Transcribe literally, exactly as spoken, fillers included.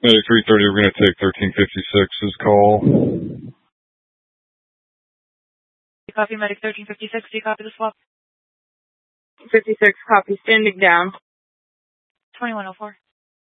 Medic three thirty, we're going to take thirteen fifty-six's call. Copy, Medic thirteen fifty-six. Do you copy the swap? fifty-six, copy. Standing down. twenty-one oh four.